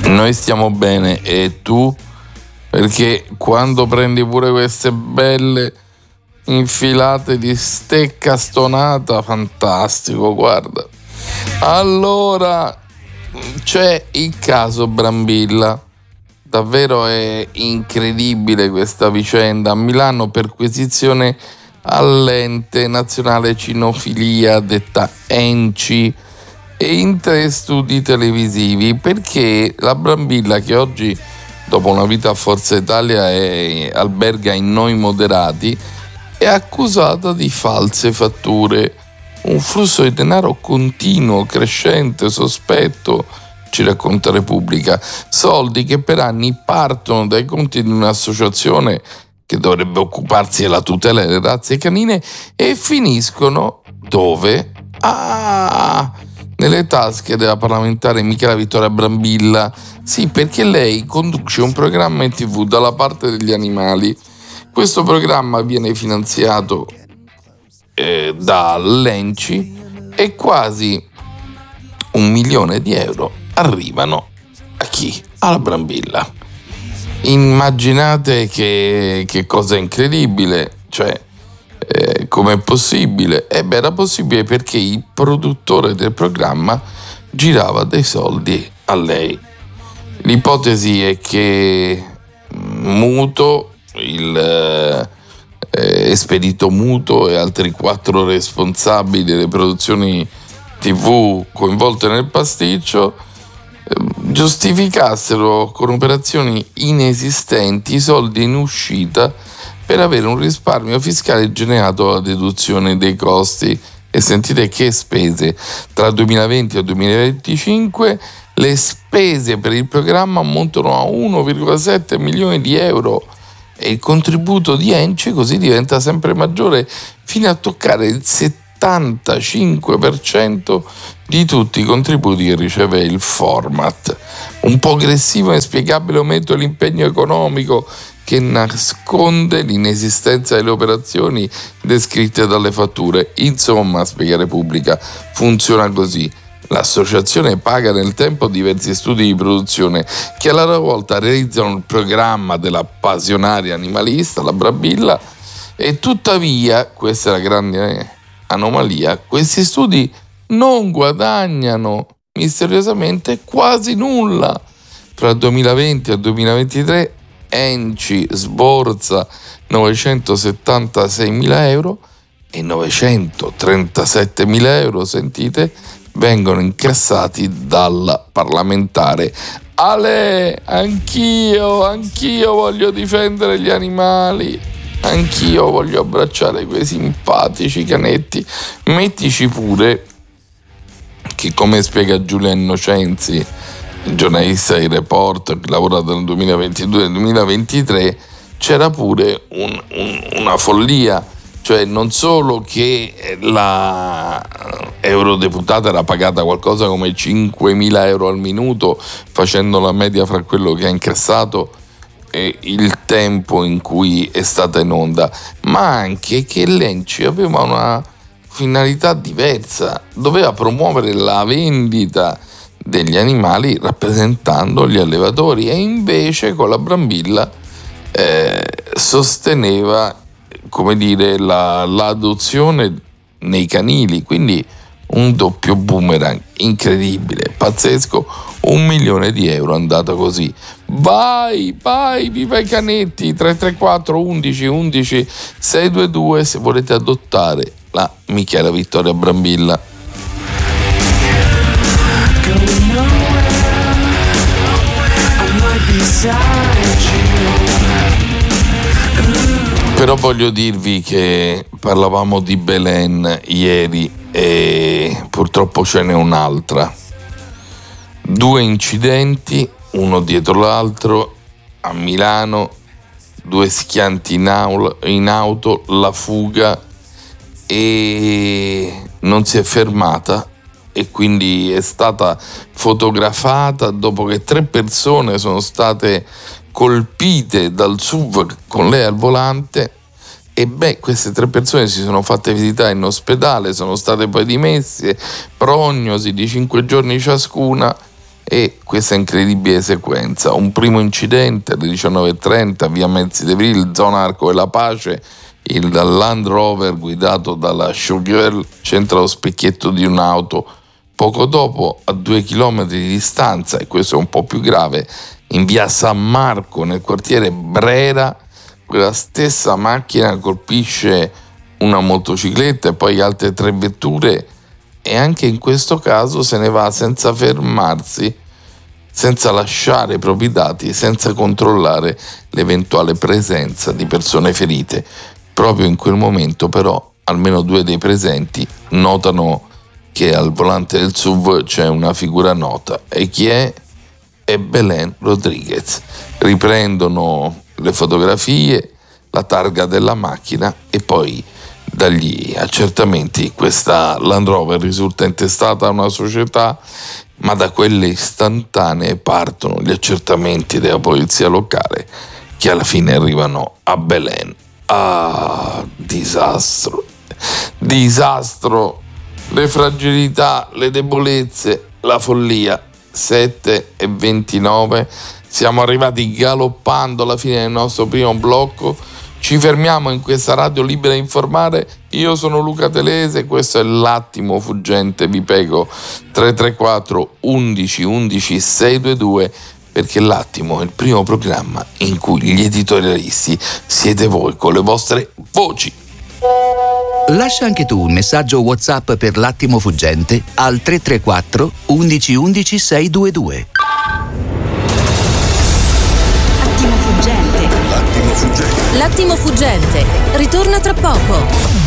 Noi stiamo bene, e tu? Perché quando prendi pure queste belle infilate di stecca stonata, fantastico, guarda. Allora, c'è il caso Brambilla. Davvero è incredibile questa vicenda. A Milano perquisizione all'ente nazionale cinofilia, detta ENCI, e in 3 studi televisivi, perché la Brambilla, che oggi dopo una vita a Forza Italia alberga in Noi Moderati, è accusata di false fatture, un flusso di denaro continuo, crescente, sospetto, ci racconta Repubblica, soldi che per anni partono dai conti di un'associazione che dovrebbe occuparsi della tutela delle razze canine e finiscono dove? Nelle tasche della parlamentare Michela Vittoria Brambilla. Sì, perché lei conduce un programma in TV dalla parte degli animali. Questo programma viene finanziato dall'ENCI e quasi 1 milione di euro arrivano a chi? Alla Brambilla. Immaginate che cosa incredibile, cioè com'è possibile? Era possibile perché il produttore del programma girava dei soldi a lei. L'ipotesi è che Muto, il Espedito Muto e altri 4 responsabili delle produzioni TV coinvolte nel pasticcio giustificassero con operazioni inesistenti i soldi in uscita per avere un risparmio fiscale generato dalla deduzione dei costi. E sentite che spese: tra 2020 e 2025 le spese per il programma ammontano a 1,7 milioni di euro e il contributo di ENCI così diventa sempre maggiore, fino a toccare il 75% di tutti i contributi che riceve il format. Un po' aggressivo e inspiegabile aumento dell'impegno economico che nasconde l'inesistenza delle operazioni descritte dalle fatture. Insomma, spiega Repubblica, funziona così. L'associazione paga nel tempo diversi studi di produzione che a loro volta realizzano il programma della passionaria animalista, la Brambilla, e tuttavia, questa è la grande anomalia, questi studi non guadagnano misteriosamente quasi nulla. Fra 2020 e 2023 ENCI sborsa 976.000 euro e 937.000 euro, sentite, vengono incassati dalla parlamentare. Anch'io voglio difendere gli animali, anch'io voglio abbracciare quei simpatici canetti. Mettici pure che, come spiega Giulia Innocenzi, giornalista di Report che lavora dal 2022 al 2023, c'era pure una follia, cioè non solo che la eurodeputata era pagata qualcosa come 5.000 euro al minuto, facendo la media fra quello che ha incassato e il tempo in cui è stata in onda, ma anche che l'ENCI aveva una finalità diversa, doveva promuovere la vendita degli animali rappresentando gli allevatori, e invece con la Brambilla sosteneva, come dire, l'adozione nei canili, quindi un doppio boomerang incredibile, pazzesco. 1 milione di euro andato così. Vai, viva i canetti. 334 11 11 622 se volete adottare la Michela Vittoria Brambilla. Però voglio dirvi che parlavamo di Belen ieri e purtroppo ce n'è un'altra. 2 incidenti, uno dietro l'altro, a Milano, 2 schianti in auto, la fuga, e non si è fermata e quindi è stata fotografata dopo che 3 persone sono state colpite dal SUV con lei al volante. E queste 3 persone si sono fatte visitare in ospedale, sono state poi dimesse, prognosi di 5 giorni ciascuna, e questa incredibile sequenza. Un primo incidente alle 19:30 via Mezzi d'Avril, zona Arco della Pace. Il Land Rover guidato dalla showgirl centra lo specchietto di un'auto. Poco dopo, a 2 chilometri di distanza, e questo è un po' più grave, in via San Marco nel quartiere Brera, quella stessa macchina colpisce una motocicletta e poi altre 3 vetture, e anche in questo caso se ne va senza fermarsi, senza lasciare i propri dati, senza controllare l'eventuale presenza di persone ferite. Proprio in quel momento però almeno 2 dei presenti notano che al volante del SUV c'è una figura nota. E chi è? È Belen Rodriguez. Riprendono le fotografie, la targa della macchina, e poi dagli accertamenti questa Land Rover risulta intestata a una società, ma da quelle istantanee partono gli accertamenti della polizia locale, che alla fine arrivano a Belen. Disastro, le fragilità, le debolezze, la follia. 7:29, siamo arrivati galoppando alla fine del nostro primo blocco. Ci fermiamo in questa radio libera a informare. Io sono Luca Telese, questo è L'Attimo Fuggente. Vi prego 334 11 11 622, perché L'Attimo è il primo programma in cui gli editorialisti siete voi con le vostre voci. Lascia anche tu un messaggio WhatsApp per L'Attimo Fuggente al 334 11 11 622. L'attimo fuggente. L'attimo fuggente ritorna tra poco.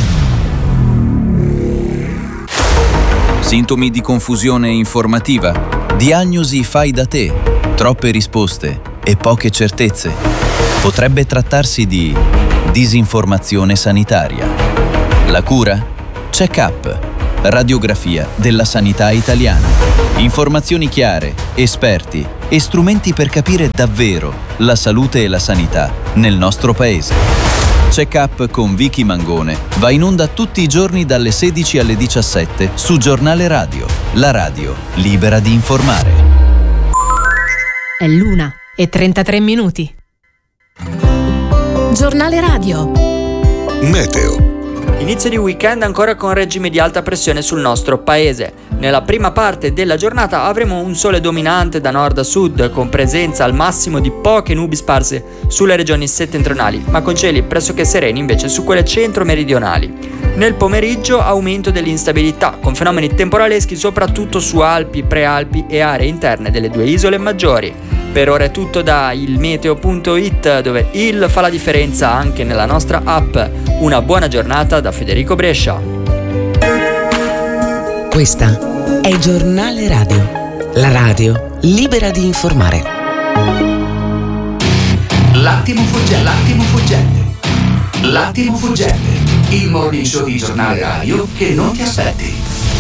Sintomi di confusione informativa, diagnosi fai da te, troppe risposte e poche certezze. Potrebbe trattarsi di disinformazione sanitaria. La cura? Check-up, radiografia della sanità italiana. Informazioni chiare, esperti e strumenti per capire davvero la salute e la sanità nel nostro paese. Check-up con Vicky Mangone va in onda tutti i giorni dalle 16 alle 17 su Giornale Radio, la radio libera di informare. È l'1:33. Giornale Radio. Meteo. Inizio di weekend ancora con regimi di alta pressione sul nostro paese. Nella prima parte della giornata avremo un sole dominante da nord a sud, con presenza al massimo di poche nubi sparse sulle regioni settentrionali, ma con cieli pressoché sereni invece su quelle centro-meridionali. Nel pomeriggio aumento dell'instabilità, con fenomeni temporaleschi soprattutto su Alpi, Prealpi e aree interne delle 2 isole maggiori. Per ora è tutto da ilmeteo.it, dove il fa la differenza anche nella nostra app. Una buona giornata da Federico Brescia. Questa è Giornale Radio, la radio libera di informare. L'attimo fuggente. L'attimo fuggente, il morning show di Giornale Radio che non ti aspetti.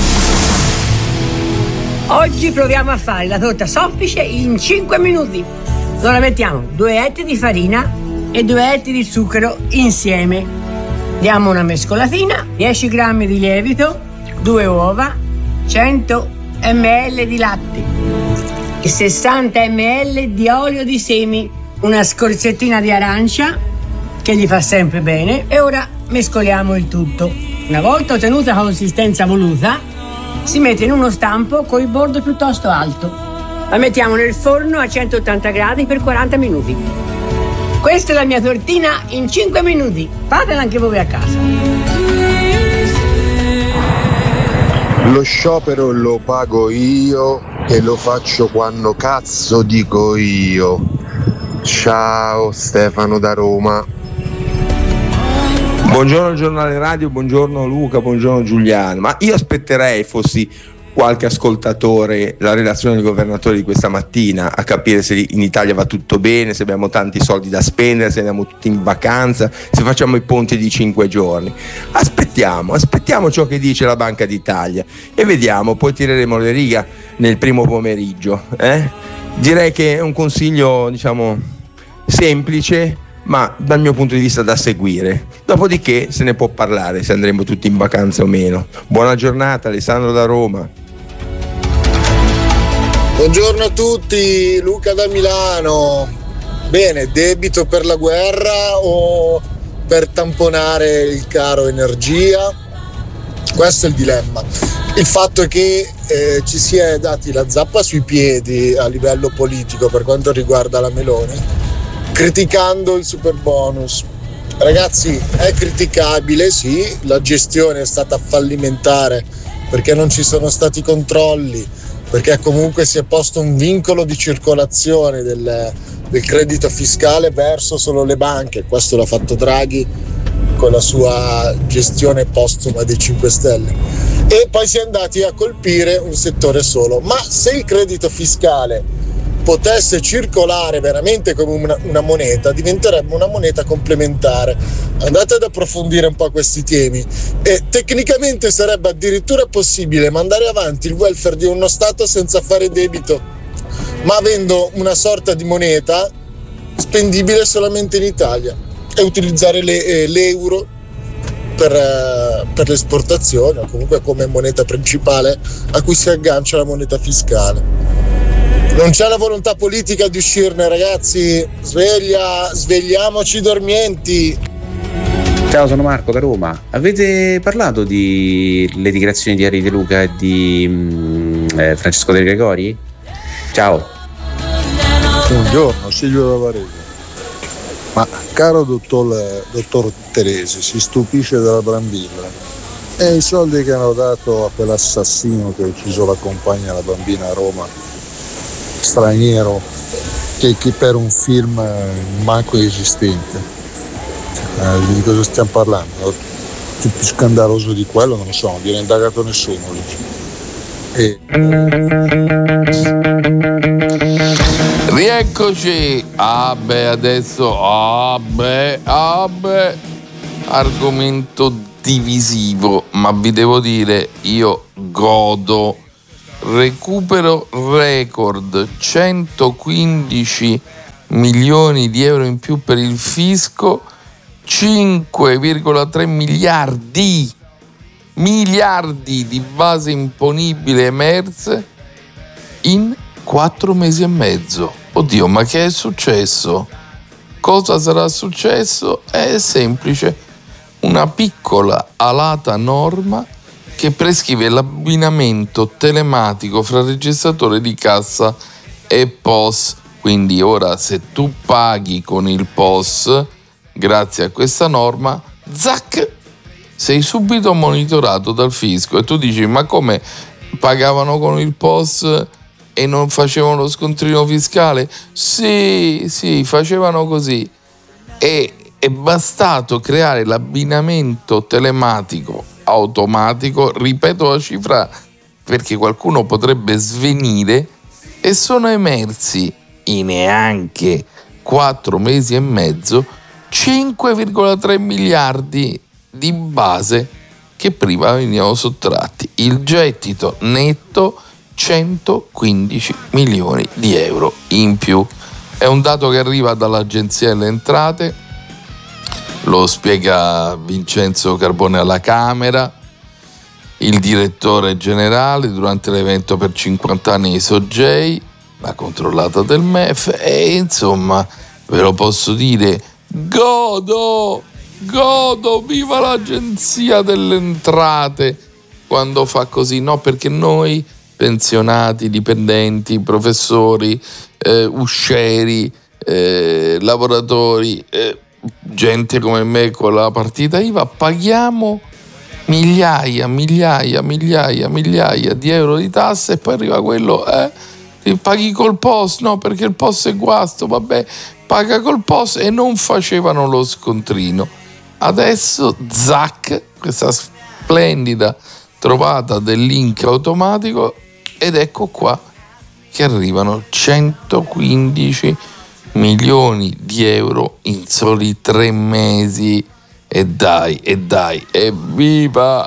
Oggi proviamo a fare la torta soffice in 5 minuti. Allora mettiamo 2 etti di farina e 2 etti di zucchero insieme. Diamo una mescolatina, 10 grammi di lievito, 2 uova, 100 ml di latte e 60 ml di olio di semi, una scorzettina di arancia che gli fa sempre bene, e ora mescoliamo il tutto. Una volta ottenuta la consistenza voluta, si mette in uno stampo con il bordo piuttosto alto. La mettiamo nel forno a 180 gradi per 40 minuti. Questa è la mia tortina in 5 minuti. Fatela anche voi a casa. Lo sciopero lo pago io e lo faccio quando cazzo dico io. Ciao Stefano da Roma. Buongiorno Giornale Radio, buongiorno Luca, buongiorno Giuliano. Ma io aspetterei, fossi qualche ascoltatore, la relazione del governatore di questa mattina a capire se in Italia va tutto bene, se abbiamo tanti soldi da spendere, se andiamo tutti in vacanza, se facciamo i ponti di 5 giorni. Aspettiamo ciò che dice la Banca d'Italia e vediamo, poi tireremo le righe nel primo pomeriggio. Direi che è un consiglio, semplice, ma dal mio punto di vista da seguire. Dopodiché se ne può parlare se andremo tutti in vacanza o meno. Buona giornata, Alessandro da Roma. Buongiorno a tutti, Luca da Milano. Bene, debito per la guerra o per tamponare il caro energia? Questo è il dilemma. Il fatto è che ci si è dati la zappa sui piedi a livello politico per quanto riguarda la Meloni, criticando il super bonus. Ragazzi, è criticabile, sì, la gestione è stata fallimentare perché non ci sono stati controlli, perché comunque si è posto un vincolo di circolazione del credito fiscale verso solo le banche. Questo l'ha fatto Draghi con la sua gestione postuma dei 5 Stelle, e poi si è andati a colpire un settore solo. Ma se il credito fiscale potesse circolare veramente come una moneta, diventerebbe una moneta complementare. Andate ad approfondire un po' questi temi, e tecnicamente sarebbe addirittura possibile mandare avanti il welfare di uno Stato senza fare debito, ma avendo una sorta di moneta spendibile solamente in Italia, e utilizzare l'euro per l'esportazione, o comunque come moneta principale a cui si aggancia la moneta fiscale. Non c'è la volontà politica di uscirne, ragazzi. Svegliamoci dormienti. Ciao, sono Marco da Roma. Avete parlato delle dichiarazioni di Henri De Luca e di Francesco De Gregori? Ciao. Buongiorno, Silvio da Varese. Ma caro dottor Teresi, si stupisce della Brambilla e i soldi che hanno dato a quell'assassino che ha ucciso la compagna e la bambina a Roma, straniero, che per un film manco esistente. Di cosa stiamo parlando? Più scandaloso di quello non lo so, non viene indagato nessuno lì. Rieccoci. Adesso argomento divisivo, ma vi devo dire, io godo. Recupero record, 115 milioni di euro in più per il fisco, 5,3 miliardi di base imponibile emerse in 4 mesi e mezzo. Oddio, ma che è successo? Cosa sarà successo? È semplice, una piccola alata norma che prescrive l'abbinamento telematico fra registratore di cassa e POS. Quindi ora, se tu paghi con il POS, grazie a questa norma, zac, sei subito monitorato dal fisco. E tu dici, ma come pagavano con il POS e non facevano lo scontrino fiscale? Sì, facevano così. E è bastato creare l'abbinamento telematico automatico, ripeto la cifra perché qualcuno potrebbe svenire, e sono emersi in neanche 4 mesi e mezzo 5,3 miliardi di base che prima venivano sottratti. Il gettito netto 115 milioni di euro in più. È un dato che arriva dall'Agenzia delle Entrate, lo spiega Vincenzo Carbone alla Camera, il direttore generale durante l'evento per 50 anni di Sogei, la controllata del MEF, e insomma ve lo posso dire, godo, viva l'Agenzia delle Entrate quando fa così, no? Perché noi pensionati, dipendenti, professori, uscieri, lavoratori, gente come me con la partita IVA paghiamo migliaia di euro di tasse, e poi arriva quello, paghi col POS, no, perché il POS è guasto, vabbè, paga col POS, e non facevano lo scontrino. Adesso zac, questa splendida trovata del link automatico, ed ecco qua che arrivano 115 milioni di euro in soli 3 mesi. E dai, evviva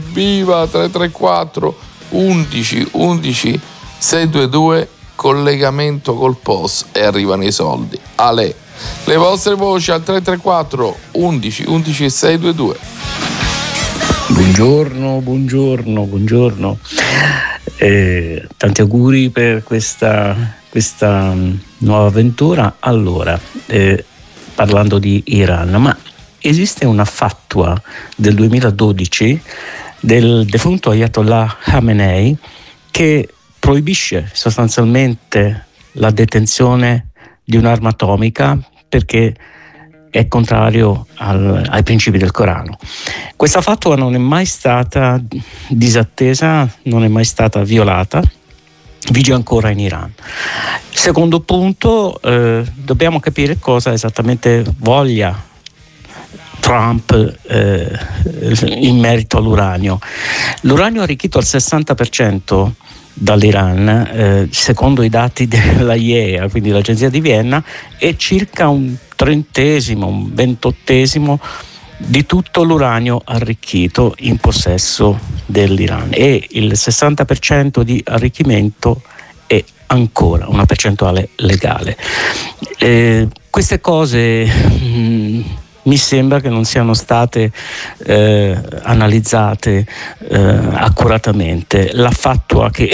334 11 622, collegamento col POS, e arrivano i soldi. Ale, le vostre voci al 334 11 622. Buongiorno. Tanti auguri per questa nuova avventura. Allora, parlando di Iran, ma esiste una fatwa del 2012 del defunto Ayatollah Khamenei che proibisce sostanzialmente la detenzione di un'arma atomica perché è contrario ai principi del Corano. Questa fatwa non è mai stata disattesa, non è mai stata violata, vige ancora in Iran. Secondo punto, dobbiamo capire cosa esattamente voglia Trump in merito all'uranio. L'uranio arricchito al 60% dall'Iran, secondo i dati della IAEA, quindi l'agenzia di Vienna, è circa un 30°, un 28° di tutto l'uranio arricchito in possesso dell'Iran, e il 60% di arricchimento è ancora una percentuale legale. Queste cose mi sembra che non siano state analizzate accuratamente. La fatwa che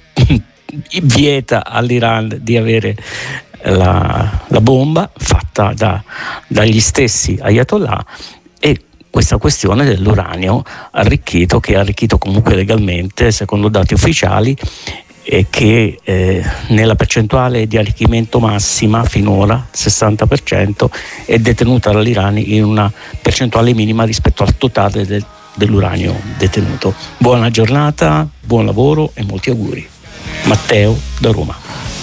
vieta all'Iran di avere la bomba fatta dagli stessi Ayatollah, e questa questione dell'uranio arricchito, che è arricchito comunque legalmente secondo dati ufficiali, e che nella percentuale di arricchimento massima finora, 60%, è detenuta dall'Iran in una percentuale minima rispetto al totale dell'uranio detenuto. Buona giornata, buon lavoro e molti auguri. Matteo da Roma.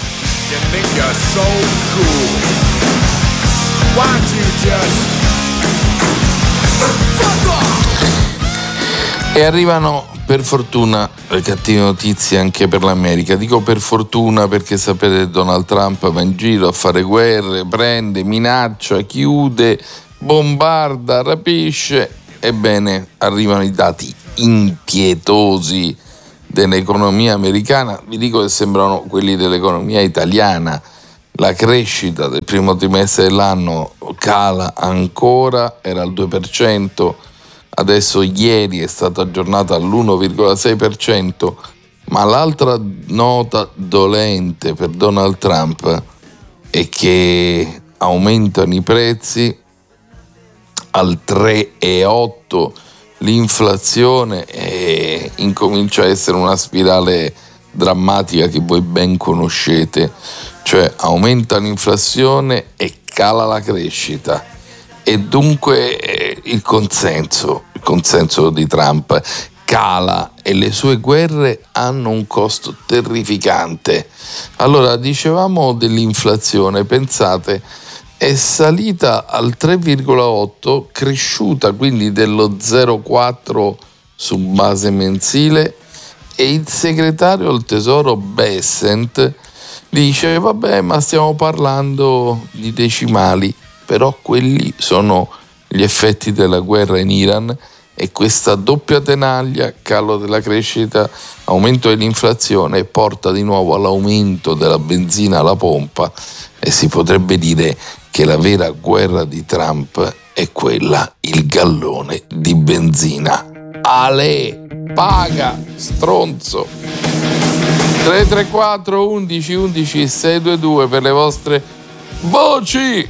E arrivano per fortuna le cattive notizie anche per l'America. Dico per fortuna perché sapete che Donald Trump va in giro a fare guerre, prende, minaccia, chiude, bombarda, rapisce. Ebbene, arrivano i dati impietosi dell'economia americana. Vi dico che sembrano quelli dell'economia italiana. La crescita del primo trimestre dell'anno cala ancora, era al 2%, adesso ieri è stata aggiornata all'1,6%, ma l'altra nota dolente per Donald Trump è che aumentano i prezzi al 3,8%, l'inflazione incomincia a essere una spirale drammatica che voi ben conoscete, cioè aumenta l'inflazione e cala la crescita, e dunque il consenso di Trump cala e le sue guerre hanno un costo terrificante. Allora, dicevamo dell'inflazione, pensate, è salita al 3,8%, cresciuta quindi dello 0,4% su base mensile, e il segretario al Tesoro Bessent dice vabbè, ma stiamo parlando di decimali, però quelli sono gli effetti della guerra in Iran, e questa doppia tenaglia, calo della crescita, aumento dell'inflazione, porta di nuovo all'aumento della benzina alla pompa, e si potrebbe dire che la vera guerra di Trump è quella, il gallone di benzina. Ale, paga, stronzo. 334 11 11 622 per le vostre voci.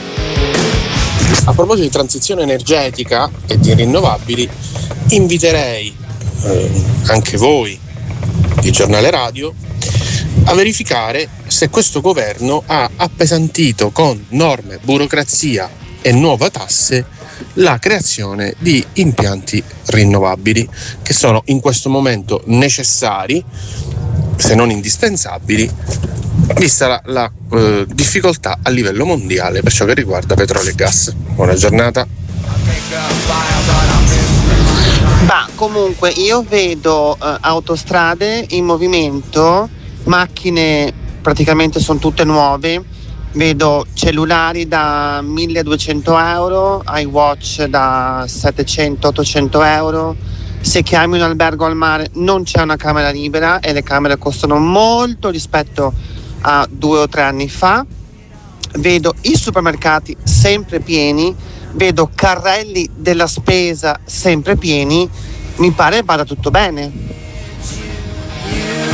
A proposito di transizione energetica e di rinnovabili, inviterei anche voi di Giornale Radio a verificare se questo governo ha appesantito con norme, burocrazia e nuove tasse la creazione di impianti rinnovabili, che sono in questo momento necessari, se non indispensabili, vista la difficoltà a livello mondiale per ciò che riguarda petrolio e gas. Buona giornata. Ma comunque io vedo autostrade in movimento, macchine praticamente sono tutte nuove, vedo cellulari da 1.200 euro, iWatch da 700-800 euro. Se chiami un albergo al mare non c'è una camera libera e le camere costano molto rispetto a 2 o 3 anni fa. Vedo i supermercati sempre pieni, vedo carrelli della spesa sempre pieni, mi pare vada tutto bene.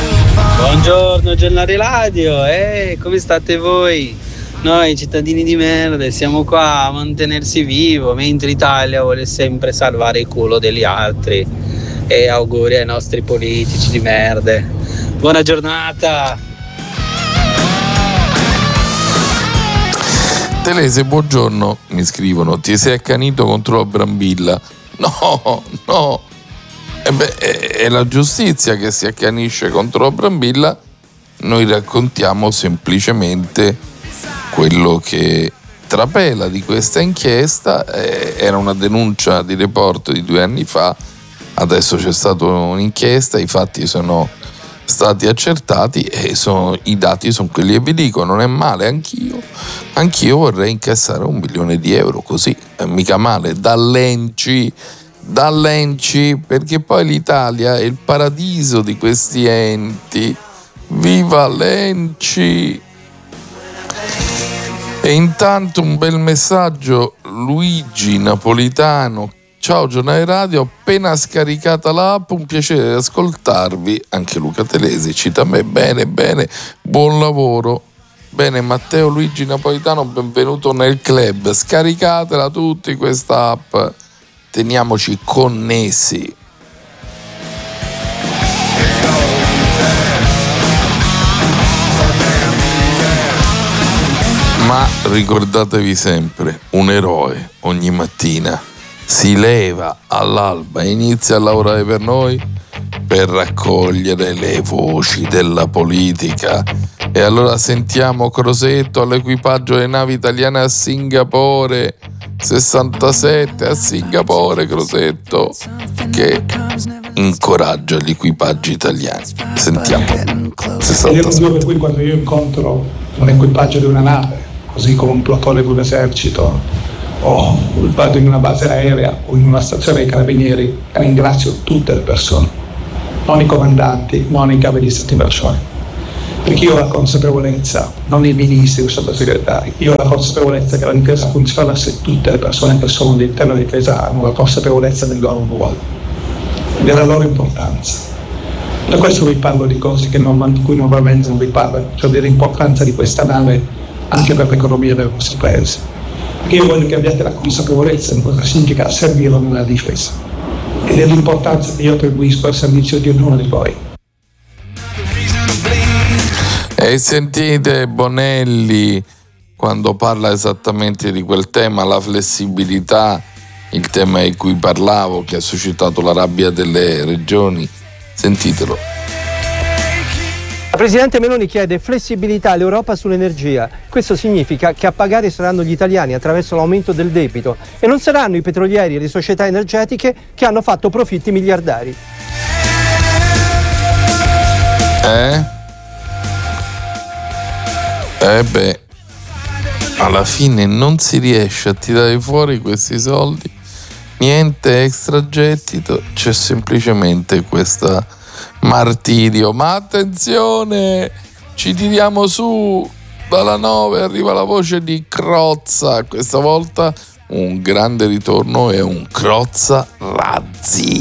Buongiorno giornale radio, come state voi? Noi cittadini di merda siamo qua a mantenersi vivo mentre l'Italia vuole sempre salvare il culo degli altri. E auguri ai nostri politici di merda. Buona giornata. Telese, buongiorno, mi scrivono, ti sei accanito contro la Brambilla? No, è la giustizia che si accanisce contro la Brambilla. Noi raccontiamo semplicemente quello che trapela di questa inchiesta. Era una denuncia di Report di 2 anni fa, adesso c'è stata un'inchiesta, i fatti sono stati accertati e i dati sono quelli che vi dico. Non è male, anch'io vorrei incassare 1 milione di euro, così mica male, dall'Enci, perché poi l'Italia è il paradiso di questi enti. Viva l'Enci! E intanto un bel messaggio, Luigi Napolitano. Ciao giornale radio, appena scaricata l'app, un piacere ascoltarvi. Anche Luca Telesi cita me, bene, buon lavoro. Bene, Matteo Luigi Napolitano, benvenuto nel club, scaricatela tutti questa app, teniamoci connessi. Ma ricordatevi sempre, un eroe ogni mattina si leva all'alba e inizia a lavorare per noi per raccogliere le voci della politica. E allora sentiamo Crosetto all'equipaggio delle navi italiane a Singapore, 67 a Singapore, Crosetto, che incoraggia gli equipaggi italiani. Sentiamo. 67. Per cui quando io incontro un equipaggio di una nave, così come un plotone di un esercito, o vado in una base aerea o in una stazione dei carabinieri, ringrazio tutte le persone, non i comandanti, non i capi di stati maggiori, perché io ho la consapevolezza, non i ministri o i sottosegretari, io ho la consapevolezza che la difesa funziona se tutte le persone che sono all'interno della difesa hanno la consapevolezza del loro ruolo e della loro importanza. Da questo vi parlo di cose di cui normalmente non vi parlo, cioè dell'importanza di questa nave anche per l'economia del nostro paese. Perché io voglio che abbiate la consapevolezza di cosa significa servirlo nella difesa e dell'importanza che io attribuisco al servizio di ognuno di voi. E sentite Bonelli quando parla esattamente di quel tema, la flessibilità, il tema di cui parlavo, che ha suscitato la rabbia delle regioni. Sentitelo. La Presidente Meloni chiede flessibilità all'Europa sull'energia. Questo significa che a pagare saranno gli italiani attraverso l'aumento del debito e non saranno i petrolieri e le società energetiche che hanno fatto profitti miliardari. Alla fine non si riesce a tirare fuori questi soldi, niente extragettito, c'è semplicemente questa martirio. Ma attenzione, ci tiriamo su, dalla 9 arriva la voce di Crozza, questa volta un grande ritorno e un Crozza Razzi.